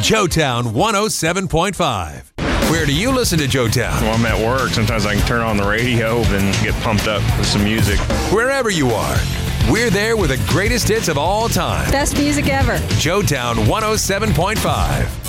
Joetown 107.5. Where do you listen to Joetown? When I'm at work, sometimes I can turn on the radio and get pumped up with some music. Wherever you are, we're there with the greatest hits of all time. Best music ever. Joetown 107.5.